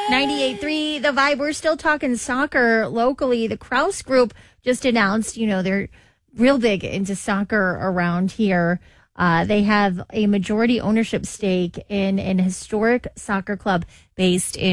98.3 The Vibe. We're still talking soccer locally. The Kraus Group just announced, they're real big into soccer around here. They have a majority ownership stake in an historic soccer club based in